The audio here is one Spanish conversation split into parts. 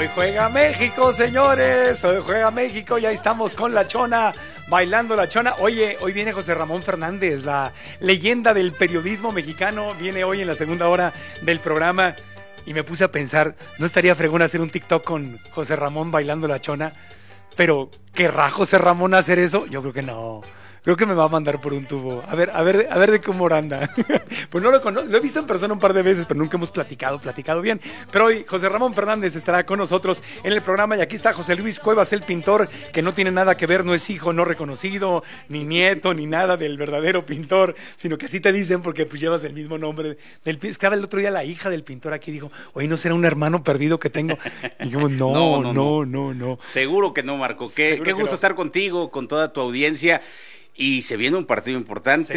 Hoy juega México, señores. Hoy juega México. Ya estamos con la Chona, bailando la Chona. Oye, hoy viene José Ramón Fernández, la leyenda del periodismo mexicano. Viene hoy en la segunda hora del programa. Y me puse a pensar, ¿no estaría fregón hacer un TikTok con José Ramón bailando la Chona? Pero, ¿querrá José Ramón hacer eso? Yo creo que no. Creo que me va a mandar por un tubo. A ver de cómo anda. Pues no lo conozco, lo he visto en persona un par de veces, pero nunca hemos platicado bien. Pero hoy José Ramón Fernández estará con nosotros en el programa y aquí está José Luis Cuevas, el pintor, que no tiene nada que ver, no es hijo no reconocido, ni nieto, ni nada del verdadero pintor, sino que así te dicen porque pues llevas el mismo nombre del pintor. Es que el otro día la hija del pintor aquí dijo, oye, ¿no será un hermano perdido que tengo? Y dijimos, no. Seguro que no, Marco. Qué gusto estar contigo, con toda tu audiencia. Y se viene un partido importante.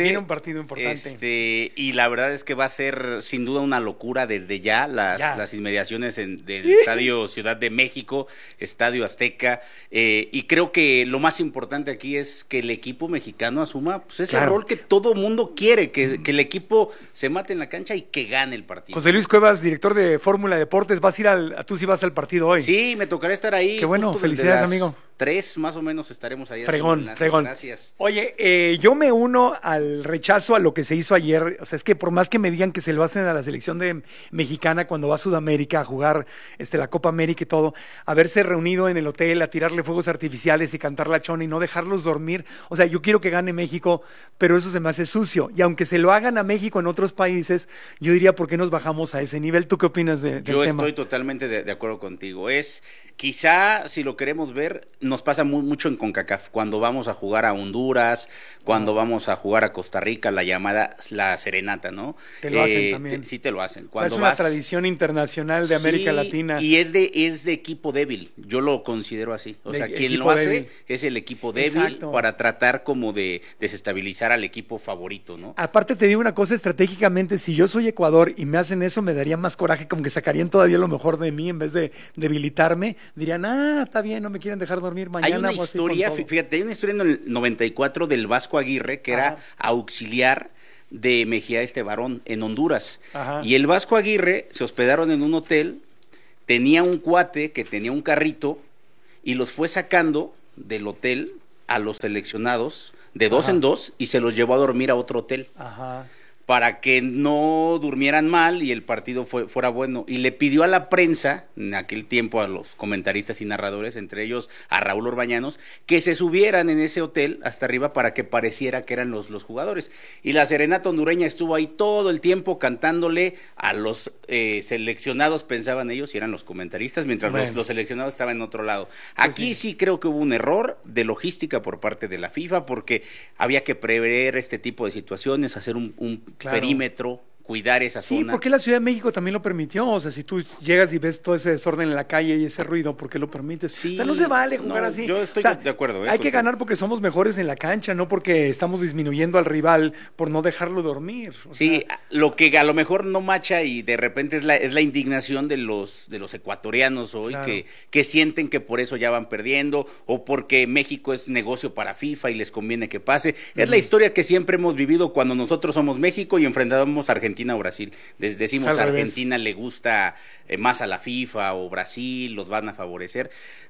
Y la verdad es que va a ser sin duda una locura desde ya las inmediaciones del Estadio Ciudad de México, Estadio Azteca. Y creo que lo más importante aquí es que el equipo mexicano asuma pues, ese rol que todo mundo quiere, que el equipo se mate en la cancha y que gane el partido. José Luis Cuevas, director de Fórmula Deportes, vas a ir tú sí vas al partido hoy. Sí, me tocará estar ahí. Qué bueno, felicidades, amigo. 3 más o menos estaremos ahí. Fregón. Gracias. Oye, yo me uno al rechazo a lo que se hizo ayer. O sea, es que por más que me digan que se lo hacen a la selección mexicana cuando va a Sudamérica a jugar la Copa América y todo, haberse reunido en el hotel a tirarle fuegos artificiales y cantar la Chona y no dejarlos dormir. O sea, yo quiero que gane México, pero eso se me hace sucio. Y aunque se lo hagan a México en otros países, yo diría, ¿por qué nos bajamos a ese nivel? ¿Tú qué opinas del tema? Yo estoy totalmente de acuerdo contigo. Quizá, si lo queremos ver, nos pasa mucho en CONCACAF, cuando vamos a jugar a Honduras, cuando vamos a jugar a Costa Rica, la serenata, ¿no? Te lo hacen también. Sí, te lo hacen. Cuando es una tradición internacional de América Latina. Y es de equipo débil, yo lo considero así. O sea, quien lo hace es el equipo débil para tratar como de desestabilizar al equipo favorito, ¿no? Aparte te digo una cosa, estratégicamente, si yo soy Ecuador y me hacen eso, me daría más coraje, como que sacarían todavía lo mejor de mí en vez de debilitarme. Dirían, está bien, no me quieren dejar dormir mañana. Hay una historia, fíjate, hay una historia en el 94 del Vasco Aguirre, que era auxiliar de Mejía Barón en Honduras. Ajá. Y el Vasco Aguirre se hospedaron en un hotel, tenía un cuate que tenía un carrito y los fue sacando del hotel a los seleccionados de dos en dos y se los llevó a dormir a otro hotel. Ajá. Para que no durmieran mal y el partido fuera bueno. Y le pidió a la prensa, en aquel tiempo a los comentaristas y narradores, entre ellos a Raúl Orbañanos, que se subieran en ese hotel hasta arriba para que pareciera que eran los jugadores. Y la serenata hondureña estuvo ahí todo el tiempo cantándole a los seleccionados, pensaban ellos, y eran los comentaristas, mientras los seleccionados estaban en otro lado. Aquí sí creo que hubo un error de logística por parte de la FIFA, porque había que prever este tipo de situaciones, hacer un perímetro, cuidar esa zona. Sí, porque la Ciudad de México también lo permitió. O sea, si tú llegas y ves todo ese desorden en la calle y ese ruido, ¿por qué lo permites? Sí, o sea, no se vale jugar así. Yo estoy de acuerdo. Hay que ganar porque somos mejores en la cancha, no porque estamos disminuyendo al rival por no dejarlo dormir. Lo que a lo mejor no macha y de repente es la indignación de los ecuatorianos hoy, que sienten que por eso ya van perdiendo o porque México es negocio para FIFA y les conviene que pase. Es la historia que siempre hemos vivido cuando nosotros somos México y enfrentamos a Argentina o Brasil. Decimos Argentina le gusta más a la FIFA o Brasil, los van a favorecer.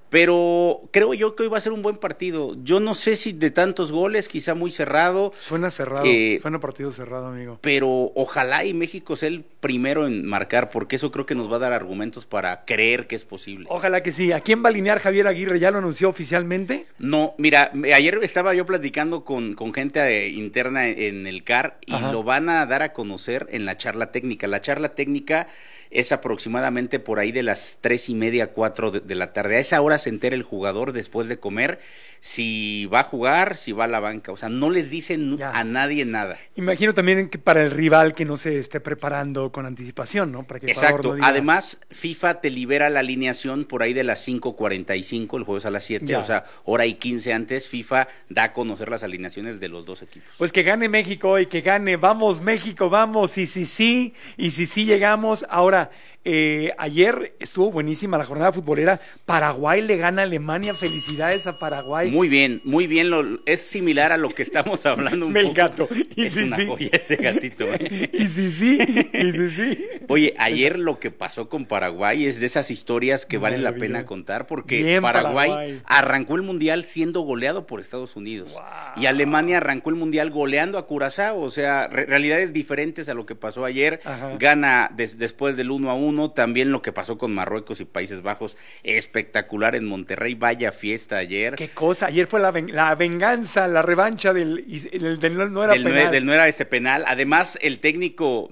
Pero creo yo que hoy va a ser un buen partido. Yo no sé si de tantos goles, quizá muy cerrado. Suena cerrado, suena partido cerrado, amigo. Pero ojalá y México sea el primero en marcar, porque eso creo que nos va a dar argumentos para creer que es posible. Ojalá que sí. ¿A quién va a alinear Javier Aguirre? ¿Ya lo anunció oficialmente? No, mira, ayer estaba yo platicando con gente interna en el CAR y lo van a dar a conocer en la charla técnica. La charla técnica es aproximadamente por ahí de las 3:30, 4 de la tarde. A esa hora se entera el jugador después de comer si va a jugar, si va a la banca. O sea, no les dicen a nadie nada. Imagino también que para el rival que no se esté preparando con anticipación, ¿no? Para que exacto. No diga... Además, FIFA te libera la alineación por ahí de las 5:45, el jueves a las 7, o sea, hora y 15 antes, FIFA da a conocer las alineaciones de los dos equipos. Pues que gane México y que gane, vamos México, vamos, y si sí llegamos. Ahora, Ayer estuvo buenísima la jornada futbolera. Paraguay le gana a Alemania. Felicidades a Paraguay. Muy bien. Es similar a lo que estamos hablando un poco. El gato. Es una joya ese gatito. Y sí. Oye, ayer lo que pasó con Paraguay es de esas historias que vale la pena contar, porque Bien, Paraguay arrancó el Mundial siendo goleado por Estados Unidos. Wow. Y Alemania arrancó el Mundial goleando a Curazao. O sea, realidades diferentes a lo que pasó ayer. Gana después del 1-1. También lo que pasó con Marruecos y Países Bajos, espectacular en Monterrey, vaya fiesta ayer. Qué cosa, ayer fue la venganza, la revancha del no era penal. Del no era penal. Además, el técnico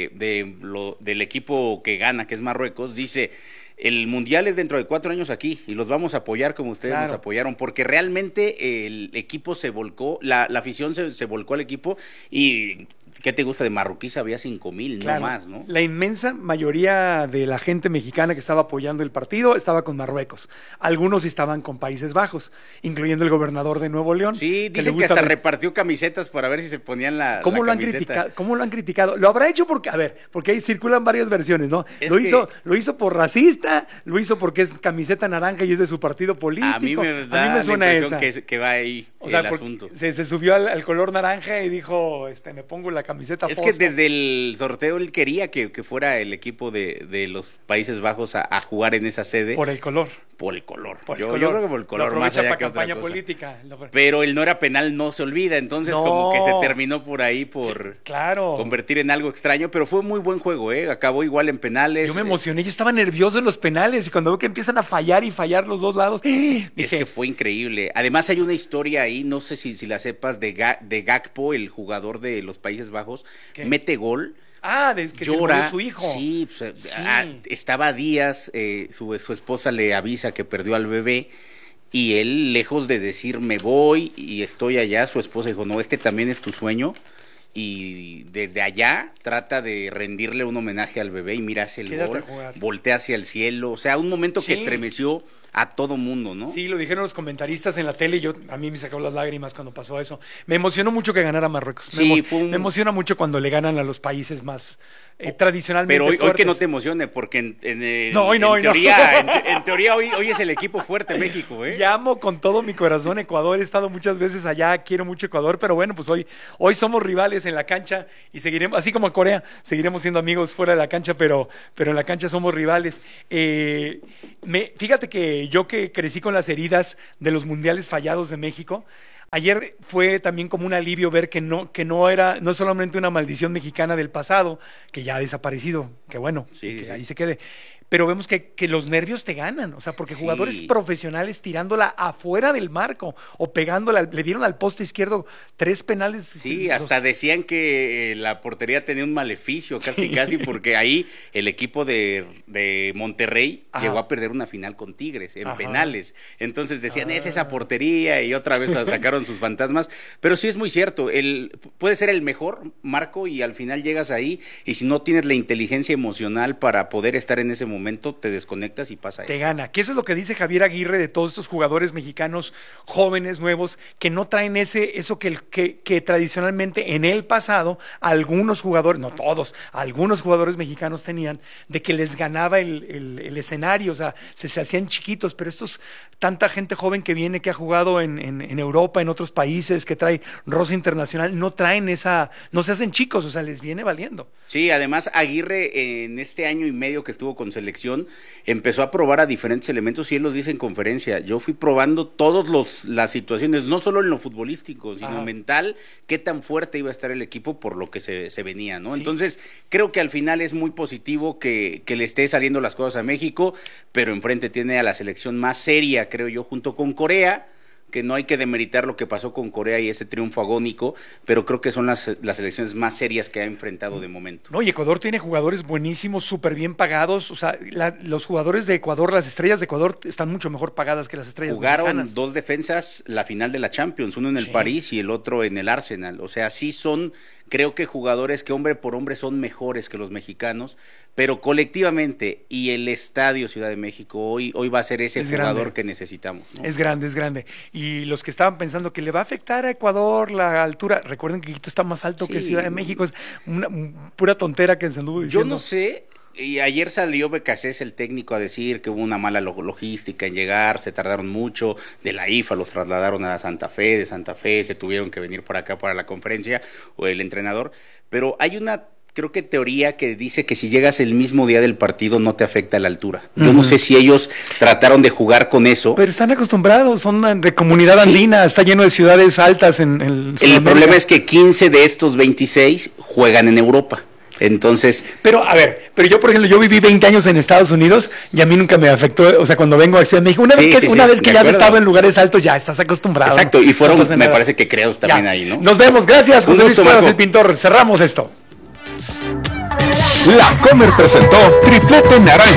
del equipo que gana, que es Marruecos, dice: el Mundial es dentro de 4 años aquí y los vamos a apoyar como ustedes nos apoyaron, porque realmente el equipo se volcó, la afición se volcó al equipo. Y ¿qué te gusta? De marroquíes había 5,000, no más, ¿no? La inmensa mayoría de la gente mexicana que estaba apoyando el partido estaba con Marruecos. Algunos estaban con Países Bajos, incluyendo el gobernador de Nuevo León. Sí, dicen que hasta repartió camisetas para ver si se ponían la camiseta. ¿Cómo lo han criticado? Lo habrá hecho porque ahí circulan varias versiones, ¿no? Lo hizo por racista, lo hizo porque es camiseta naranja y es de su partido político. A mí me suena esa. Que va ahí el asunto. Se subió al color naranja y dijo, me pongo la camiseta fosca. Es que desde el sorteo él quería que fuera el equipo de los Países Bajos a jugar en esa sede. Por el color. Yo creo que por el color, más allá que otra cosa. Política. Pero el no era penal no se olvida, entonces como que se terminó por ahí por convertir en algo extraño, pero fue muy buen juego, acabó igual en penales. Yo me emocioné, yo estaba nervioso en los penales y cuando veo que empiezan a fallar los dos lados, dije, es que fue increíble. Además hay una historia ahí, no sé si la sepas, de Gakpo, el jugador de los Países Bajos, mete gol. Que llora, se su hijo. Sí, estaba días, su esposa le avisa que perdió al bebé y él, lejos de decir me voy y estoy allá, su esposa dijo, no, también es tu sueño. Y desde allá trata de rendirle un homenaje al bebé y mira, hace el gol, voltea hacia el cielo. O sea, un momento que estremeció a todo mundo, ¿no? Sí, lo dijeron los comentaristas en la tele y a mí me sacó las lágrimas cuando pasó eso. Me emocionó mucho que ganara Marruecos. Sí, me emociona mucho cuando le ganan a los países más tradicionalmente fuertes. Pero hoy que no te emocione, porque en teoría hoy es el equipo fuerte México, Y amo con todo mi corazón Ecuador, he estado muchas veces allá, quiero mucho Ecuador, pero bueno, pues hoy somos rivales en la cancha y seguiremos, así como Corea, seguiremos siendo amigos fuera de la cancha, pero en la cancha somos rivales. Fíjate que yo que crecí con las heridas de los mundiales fallados de México, ayer fue también como un alivio ver que no es solamente una maldición mexicana del pasado, que ya ha desaparecido, que bueno, que ahí se quede. Pero vemos que los nervios te ganan, o sea, porque jugadores profesionales tirándola afuera del marco o pegándola, le dieron al poste izquierdo 3 penales. Sí, hasta decían que la portería tenía un maleficio, casi, porque ahí el equipo de Monterrey llegó a perder una final con Tigres en penales. Entonces decían, es esa portería, y otra vez sacaron sus fantasmas. Pero sí es muy cierto, puede ser el mejor marco y al final llegas ahí y si no tienes la inteligencia emocional para poder estar en ese momento, te desconectas y pasa eso. Te gana, que eso es lo que dice Javier Aguirre de todos estos jugadores mexicanos jóvenes, nuevos, que no traen eso que tradicionalmente en el pasado algunos jugadores, no todos, algunos jugadores mexicanos tenían, de que les ganaba el escenario, o sea, se hacían chiquitos, pero tanta gente joven que viene, que ha jugado en Europa, en otros países, que trae rosa internacional, no traen no se hacen chicos, o sea, les viene valiendo. Sí, además Aguirre en este año y medio que estuvo con selección empezó a probar a diferentes elementos y él los dice en conferencia, yo fui probando todas las situaciones, no solo en lo futbolístico, sino mental, qué tan fuerte iba a estar el equipo por lo que se venía, ¿no? Sí. Entonces, creo que al final es muy positivo que le esté saliendo las cosas a México, pero enfrente tiene a la selección más seria, creo yo, junto con Corea, que no hay que demeritar lo que pasó con Corea y ese triunfo agónico, pero creo que son las selecciones más serias que ha enfrentado de momento. No, y Ecuador tiene jugadores buenísimos, súper bien pagados, o sea, los jugadores de Ecuador, las estrellas de Ecuador están mucho mejor pagadas que las estrellas mexicanas. Jugaron 2 defensas la final de la Champions, uno en el París y el otro en el Arsenal, o sea, sí son, creo que jugadores que hombre por hombre son mejores que los mexicanos, pero colectivamente y el Estadio Ciudad de México hoy va a ser ese jugador que necesitamos, ¿no? Es grande. Y los que estaban pensando que le va a afectar a Ecuador la altura, recuerden que Quito está más alto que Ciudad de México, es una pura tontera que se anduvo diciendo. Yo no sé, y ayer salió Becasés, el técnico, a decir que hubo una mala logística en llegar, se tardaron mucho, de la IFA los trasladaron a Santa Fe, de Santa Fe se tuvieron que venir por acá para la conferencia, o el entrenador, pero hay una, creo que teoría que dice que si llegas el mismo día del partido no te afecta la altura. Yo no sé si ellos trataron de jugar con eso. Pero están acostumbrados, son de comunidad andina, está lleno de ciudades altas en el problema es que 15 de estos 26 juegan en Europa. Entonces, pero a ver, yo por ejemplo, yo viví 20 años en Estados Unidos y a mí nunca me afectó, o sea, cuando vengo a Ciudad de México, una vez que ya has estado en lugares altos, ya estás acostumbrado. Exacto, y fueron, no me parece que creados también ahí, ¿no? Nos vemos, gracias, José Luis Cuevas, el pintor, cerramos esto. La Comer presentó Triplete Naranja.